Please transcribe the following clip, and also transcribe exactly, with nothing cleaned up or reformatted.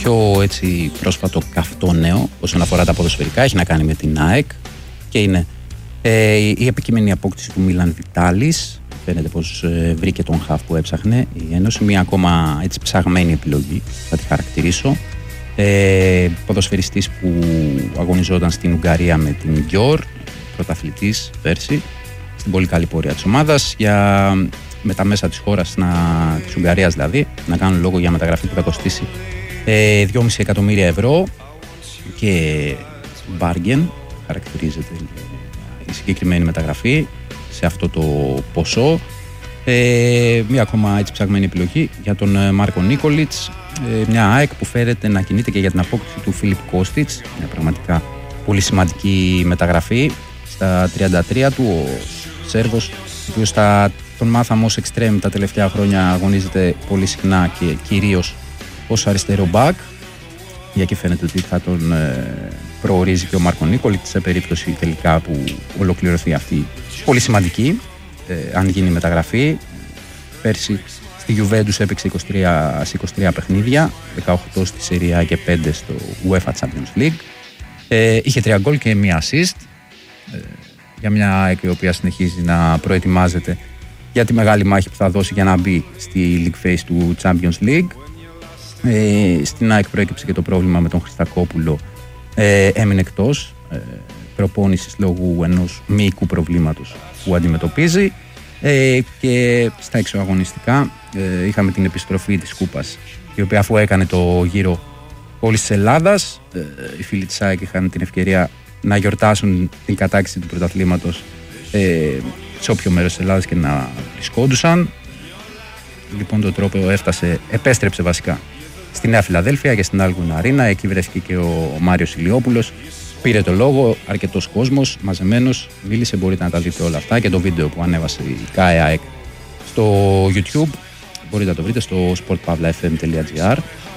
πιο έτσι πρόσφατο καυτό νέο όσον αφορά τα ποδοσφαιρικά έχει να κάνει με την ΑΕΚ και είναι ε, η επικείμενη απόκτηση του Μίλαν Βιτάλης. Φαίνεται πως ε, βρήκε τον χαφ που έψαχνε η Ένωση, μια ακόμα έτσι ψαγμένη επιλογή θα τη χαρακτηρίσω. Ε, ποδοσφαιριστής που αγωνιζόταν στην Ουγγαρία με την Γιόρ, πρωταθλητής πέρσι, στην πολύ καλή πορεία της ομάδας, για με τα μέσα της χώρας, να, της Ουγγαρίας δηλαδή, να κάνουν λόγο για μεταγραφή που θα κοστίσει ε, δυόμισι εκατομμύρια ευρώ και bargain χαρακτηρίζεται η συγκεκριμένη μεταγραφή σε αυτό το ποσό. Ε, μια ακόμα έτσι ψαγμένη επιλογή για τον Μάρκο Νίκολιτς, ε, μια ΑΕΚ που φέρεται να κινείται και για την απόκτηση του Φίλιπ Κώστιτς, μια πραγματικά πολύ σημαντική μεταγραφή. Στα τριάντα τρία του ο Σέρβος, ο οποίος θα τον μάθαμε ως εξτρέμ τα τελευταία χρόνια, αγωνίζεται πολύ συχνά και κυρίως ως αριστερό μπακ, για και φαίνεται ότι θα τον ε, προορίζει και ο Μάρκο Νίκολιτς σε περίπτωση τελικά που ολοκληρωθεί αυτή πολύ σημαντική, ε, αν γίνει μεταγραφή. Πέρσι στη Juventus έπαιξε είκοσι τρία, σε είκοσι τρία παιχνίδια, δεκαοκτώ στη Serie A και πέντε στο UEFA Champions League. Ε, είχε τρία γκολ και μία assist, ε, για μια ΑΕΚ η οποία συνεχίζει να προετοιμάζεται για τη μεγάλη μάχη που θα δώσει για να μπει στη League Phase του Champions League. Ε, στην ΑΕΚ προέκυψε και το πρόβλημα με τον Χριστακόπουλο, ε, έμεινε εκτός ε, προπόνησης λόγω ενός μυϊκού προβλήματος που αντιμετωπίζει, ε, και στα εξωαγωνιστικά ε, είχαμε την επιστροφή της Κούπας, η οποία αφού έκανε το γύρο όλης της Ελλάδας, ε, οι φίλοι της ΑΕΚ είχαν την ευκαιρία να γιορτάσουν την κατάκτηση του πρωταθλήματος ε, σε όποιο μέρος της Ελλάδας και να βρισκόντουσαν. Λοιπόν, το τρόπο έφτασε, επέστρεψε βασικά στη Νέα Φιλαδέλφια και στην Άλγουν Αρίνα. Εκεί βρέθηκε και ο Μάριος Ηλιόπουλος. Πήρε το λόγο, αρκετός κόσμος μαζεμένος, μίλησε. Μπορείτε να τα δείτε όλα αυτά και το βίντεο που ανέβασε η ΚΑΕΑΕΚ στο YouTube. Μπορείτε να το βρείτε στο sport pavla f m dot g r.